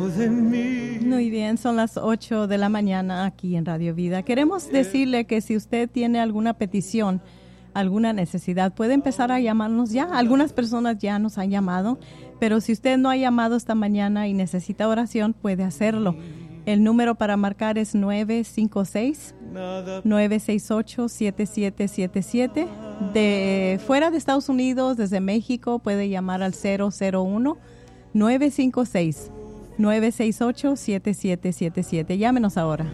de mí. Muy bien, son las 8 de la mañana aquí en Radio Vida. Queremos decirle que si usted tiene alguna petición, alguna necesidad, puede empezar a llamarnos ya. Algunas personas ya nos han llamado, pero si usted no ha llamado esta mañana y necesita oración, puede hacerlo. El número para marcar es 956-968-7777. De fuera de Estados Unidos, desde México, puede llamar al 001-956-968-7777. Llámenos ahora.